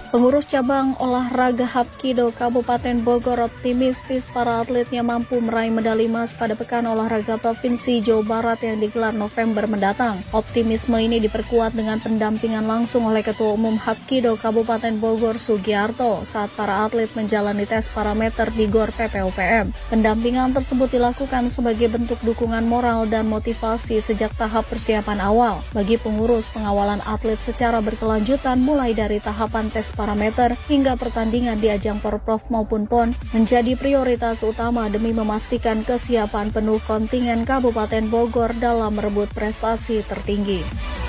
Pengurus cabang olahraga Hapkido Kabupaten Bogor optimistis para atletnya mampu meraih medali emas pada Pekan Olahraga Provinsi Jawa Barat yang digelar November mendatang. Optimisme ini diperkuat dengan pendampingan langsung oleh Ketua Umum Hapkido Kabupaten Bogor Sugiarto saat para atlet menjalani tes parameter di GOR PPOPM. Pendampingan tersebut dilakukan sebagai bentuk dukungan moral dan motivasi sejak tahap persiapan awal bagi pengurus pengawalan atlet secara berkelanjutan mulai dari tahapan tes parameter hingga pertandingan di ajang Porprov maupun PON menjadi prioritas utama demi memastikan kesiapan penuh kontingen Kabupaten Bogor dalam merebut prestasi tertinggi.